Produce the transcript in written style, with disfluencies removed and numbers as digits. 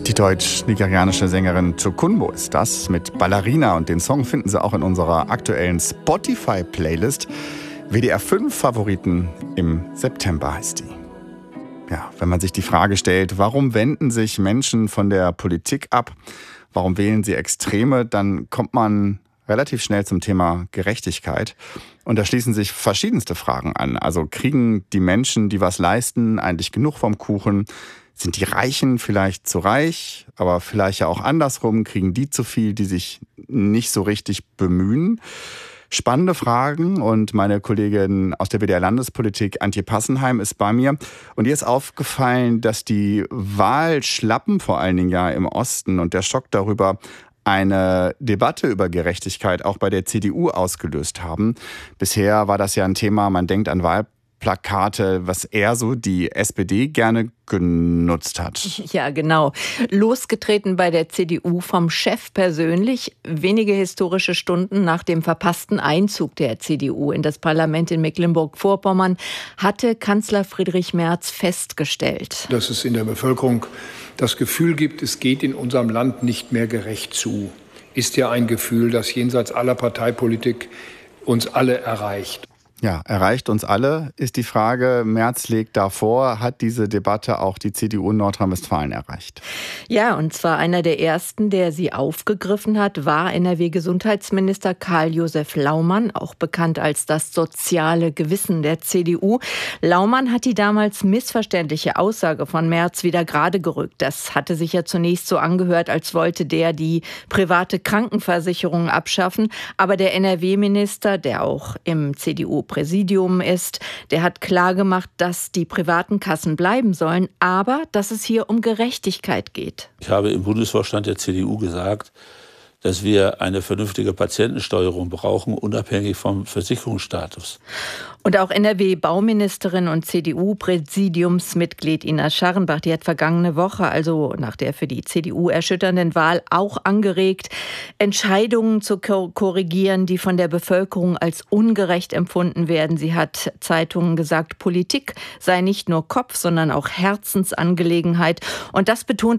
Die deutsch-nigerianische Sängerin Chukunbo ist das mit Ballerina, und den Song finden Sie auch in unserer aktuellen Spotify-Playlist. WDR 5 Favoriten im September heißt die. Ja, wenn man sich die Frage stellt, warum wenden sich Menschen von der Politik ab, warum wählen sie Extreme, dann kommt man relativ schnell zum Thema Gerechtigkeit. Und da schließen sich verschiedenste Fragen an. Also kriegen die Menschen, die was leisten, eigentlich genug vom Kuchen? Sind die Reichen vielleicht zu reich, aber vielleicht ja auch andersrum? Kriegen die zu viel, die sich nicht so richtig bemühen? Spannende Fragen, und meine Kollegin aus der WDR Landespolitik, Antje Passenheim, ist bei mir. Und ihr ist aufgefallen, dass die Wahlschlappen vor allen Dingen ja im Osten und der Schock darüber eine Debatte über Gerechtigkeit auch bei der CDU ausgelöst haben. Bisher war das ja ein Thema, man denkt an Wahlplakate, was eher so die SPD gerne genutzt hat. Ja, genau. Losgetreten bei der CDU vom Chef persönlich, wenige historische Stunden nach dem verpassten Einzug der CDU in das Parlament in Mecklenburg-Vorpommern hatte Kanzler Friedrich Merz festgestellt, dass es in der Bevölkerung das Gefühl gibt, es geht in unserem Land nicht mehr gerecht zu. Ist ja ein Gefühl, das jenseits aller Parteipolitik uns alle erreicht. Ja, erreicht uns alle, ist die Frage. Merz legt davor, hat diese Debatte auch die CDU in Nordrhein-Westfalen erreicht? Ja, und zwar einer der ersten, der sie aufgegriffen hat, war NRW-Gesundheitsminister Karl-Josef Laumann, auch bekannt als das soziale Gewissen der CDU. Laumann hat die damals missverständliche Aussage von Merz wieder gerade gerückt. Das hatte sich ja zunächst so angehört, als wollte der die private Krankenversicherung abschaffen. Aber der NRW-Minister, der auch im CDU-Präsidium ist, der hat klargemacht, dass die privaten Kassen bleiben sollen, aber dass es hier um Gerechtigkeit geht. Ich habe im Bundesvorstand der CDU gesagt, dass wir eine vernünftige Patientensteuerung brauchen, unabhängig vom Versicherungsstatus. Und auch NRW-Bauministerin und CDU-Präsidiumsmitglied Ina Scharrenbach, die hat vergangene Woche, also nach der für die CDU erschütternden Wahl, auch angeregt, Entscheidungen zu korrigieren, die von der Bevölkerung als ungerecht empfunden werden. Sie hat Zeitungen gesagt, Politik sei nicht nur Kopf, sondern auch Herzensangelegenheit. Und das betont